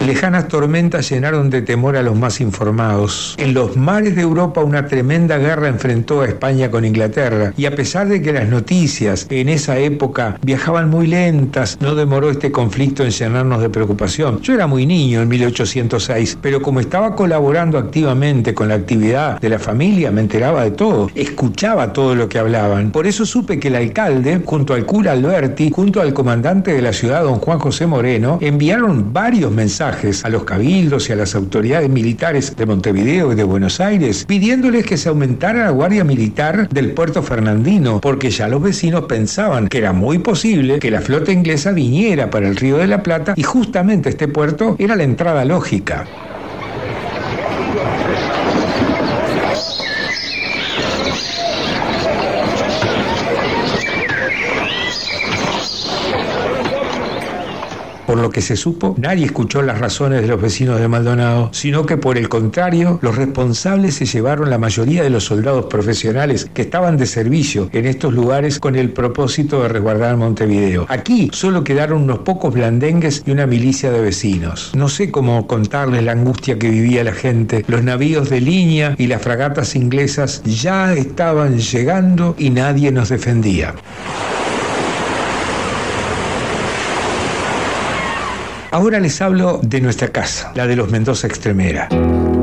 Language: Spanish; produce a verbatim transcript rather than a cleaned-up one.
Lejanas tormentas llenaron de temor a los más informados. En los mares de Europa una tremenda guerra enfrentó a España con Inglaterra, y a pesar de que las noticias en esa época viajaban muy lentas, no demoró este conflicto en llenarnos de preocupación. Yo era muy niño en mil ochocientos seis, pero como estaba colaborando activamente con la actividad de la familia, me enteraba de todo, escuchaba todo lo que hablaban. Por eso supe que el alcalde, junto al cura Alberti, junto al comandante de la ciudad, don Juan José Moreno, enviaron varios mensajes a los cabildos y a las autoridades militares de Montevideo y de Buenos Aires, pidiéndoles que se aumentara la guardia militar del puerto fernandino, porque ya los vecinos pensaban que era muy posible que la flota inglesa viniera para el Río de la Plata, y justamente este puerto era la entrada lógica. Por lo que se supo, nadie escuchó las razones de los vecinos de Maldonado, sino que por el contrario, los responsables se llevaron la mayoría de los soldados profesionales que estaban de servicio en estos lugares con el propósito de resguardar Montevideo. Aquí solo quedaron unos pocos blandengues y una milicia de vecinos. No sé cómo contarles la angustia que vivía la gente. Los navíos de línea y las fragatas inglesas ya estaban llegando y nadie nos defendía. Ahora les hablo de nuestra casa, la de los Mendoza Extremera.